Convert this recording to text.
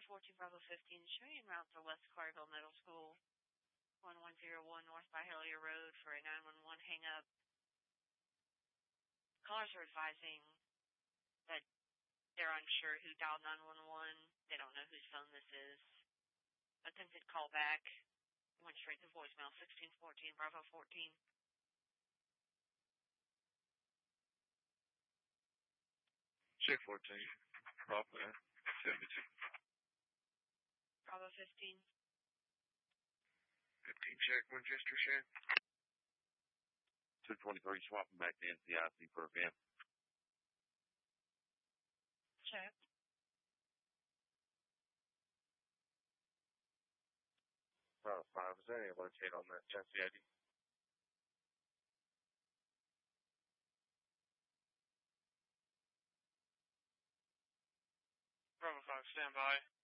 14 Bravo 15, showing route to West Carville Middle School, 1101 North Byhalia Road for a 911 hang-up. Callers are advising that they're unsure who dialed 911. They don't know whose phone this is. Attempted call back. Went straight to voicemail, 1614 Bravo 14. Check 14. Bravo 72. Bravo 15. 15 check, Winchester check. 223 swapping back to NCIC for a van. Check. Bravo 5, is there any locate on that Tennessee ID? Bravo 5, stand by.